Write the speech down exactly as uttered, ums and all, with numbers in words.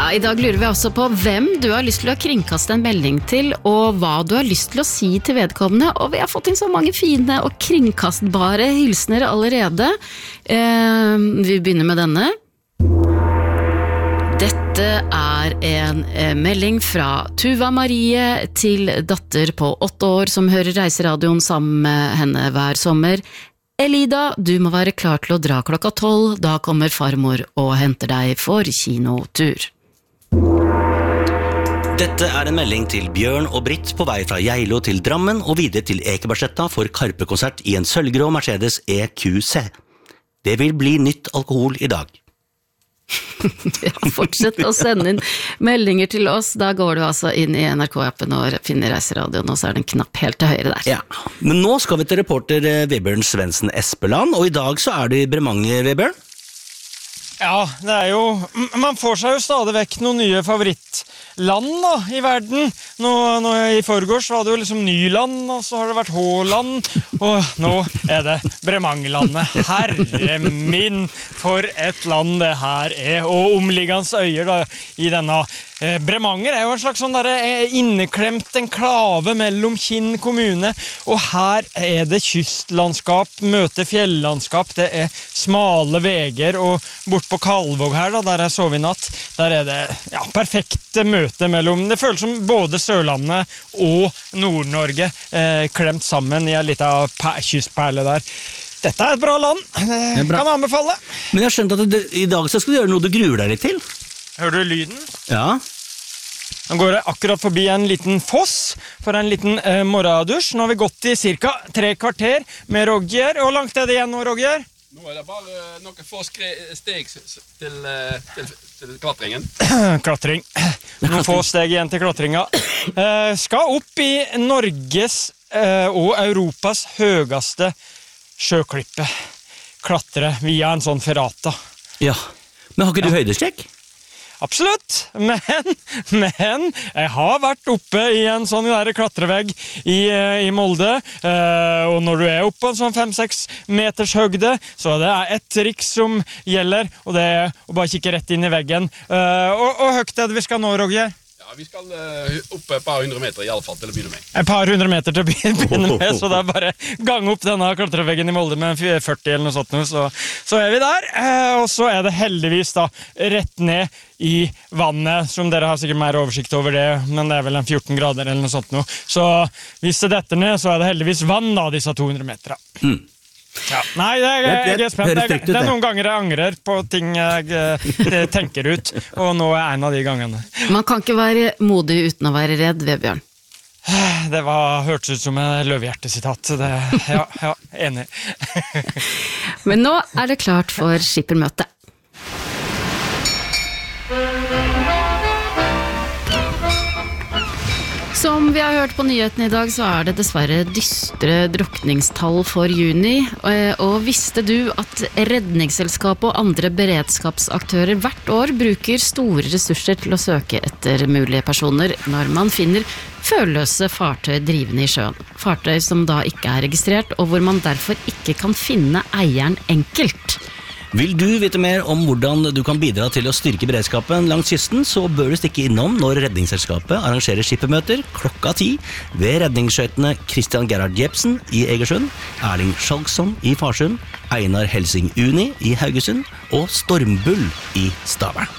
Ja, I dag lurer vi også på hvem du har lyst til å kringkaste en melding til, og hva du har lyst til å si til vedkommende, og vi har fått inn så mange fine og kringkastbare hilsner allerede. Eh, vi begynner med denne. Dette er en eh, melding fra Tuva Marie til datter på åtte år som hører Reiseradioen sammen med henne hver sommer. Elida, du må være klar til å dra klokka tolv, da kommer farmor og henter deg for kinotur. Dette er en melding til Bjørn og Britt på vei fra Geilo til Drammen og videre til Ekebergsletta for Karpe-konsert i en sølvgrå Mercedes E Q C. Det vil bli nytt alkohol I dag. Ja, fortsett å sende inn meldinger til oss. Da går du altså inn I N R K-appen og finner Reiseradioen, og så er det en knapp helt til høyre der. Ja, men nå skal vi til reporter Vebjørn Svendsen Espeland, og I dag så er det I Bremanger, Vebjørn. Ja, det er jo, man får seg jo stadig vekk noen nye favorittland da, I verden. Nå, nå I forgårs var det jo liksom Nyland, og så har det vært Håland, og nå er det Bremangerlandet. Herre min, for et land det her er, og omliggende øyer da, I denne. Eh, Bremanger er jo en slags sånn der, eh, inneklemt enklave mellom Kinn kommune, og her er det kystlandskap, møte fjellandskap, det er smale veger, og bort på Kalvåg her da, der jeg sov I natt, der er det ja, perfekte møte mellom, det føles som både Sørlandet og Nord-Norge eh, klemt sammen I en liten kystperle der. Dette er et bra land, det bra. Kan jeg anbefale. Men jeg skjønte at det, I dag så skal du gjøre noe du gruer deg litt til. Hører du lyden? Ja. Nå går jeg akkurat forbi en liten foss for en liten eh, morgendusj. Nå har vi gått I cirka tre kvarter med Roger. Hvor langt er det igjen nå, Roger? Nå er det bare noen få steg til, til, til klatringen. Klatring. Noen få steg igjen til klatringa. Eh, skal opp I Norges eh, og Europas høyeste sjøklippe. Klatre via en sånn ferrata. Ja, men har ikke du ja. Høydeskrekk? Absolutt, men, men jeg har vært oppe I en sånn der klatrevegg I, I Molde, eh, og når du er oppe på en sånn fem-seks meters høgde, så er det et triks som gjelder, og det er å bare kikke rett inn I veggen. Eh, og, og høgt er det vi skal nå, Roger? Ja, vi skal uh, opp et par hundre meter I alle fall til å begynne med. Et par hundre meter til å begynne med, så det er bare gang opp denne klatreveggen I Molde med førti eller noe sånt nå, så, så er vi der. Eh, og så er det heldigvis da rett ned I vannet, som dere har sikkert mer oversikt over det, men det er vel en fjorten grader eller noe sånt nå. Så hvis det detter ned, så er det heldigvis vann da, disse to hundre meterne. Mm. Ja. Nei, jeg, jeg, jeg er spent. Det, det er noen ganger jeg angrer på ting jeg, jeg tenker ut, og nå er en av de gangene. Man kan ikke være modig uten å være redd, Vebjørn. Det var hørtes ut som en løvehjertesitat. Det, ja, ja, enig. Men nå er det klart for skippermøte. Som vi har hørt på nyheten I dag, så er det dessverre dystre drukningstall for juni. Og visste du at redningsselskap og andre beredskapsaktører hvert år bruker store ressurser til å søke etter mulige personer når man finner førløse fartøy drivende I sjøen. Fartøy som da ikke er registrert, og hvor man derfor ikke kan finne eieren enkelt. Vil du vite mer om hvordan du kan bidra til å styrke beredskapen langs kysten, så bør du stikke innom når Redningsselskapet arrangerer skippermøter klokka ti ved redningsskøytene Christian Gerhard Jepsen I Egersund, Erling Schalksson I Farsund, Einar Helsing Uni I Haugesund og Stormbull I Stavern.